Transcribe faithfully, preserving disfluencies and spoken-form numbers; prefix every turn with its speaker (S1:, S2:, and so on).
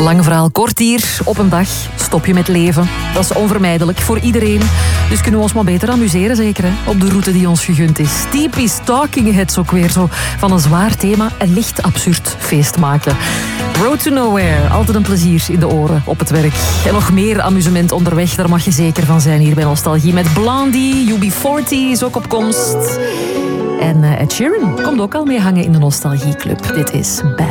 S1: Lang verhaal kort hier. Op een dag stop je met leven. Dat is onvermijdelijk voor iedereen. Dus kunnen we ons maar beter amuseren, zeker, hè? Op de route die ons gegund is. Typisch Talking Heads ook weer zo. Van een zwaar thema een licht absurd feest maken. Road to Nowhere. Altijd een plezier in de oren op het werk. En nog meer amusement onderweg. Daar mag je zeker van zijn hier bij Nostalgie. Met Blondie, U B veertig is ook op komst. En uh, Ed Sheeran komt ook al mee hangen in de Nostalgieclub. Dit is Bad.